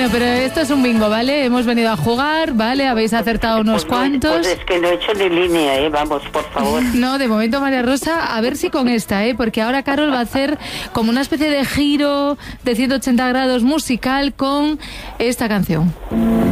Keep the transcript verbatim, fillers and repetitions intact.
pero esto es un bingo, ¿vale? Hemos venido a jugar, ¿vale? Habéis acertado unos pues no, cuantos. Pues es que no he hecho ni línea, ¿eh? Vamos, por favor. No, de momento, María Rosa, a ver si con esta, ¿eh? Porque ahora Carol va a hacer como una especie de giro de ciento ochenta grados musical con esta canción.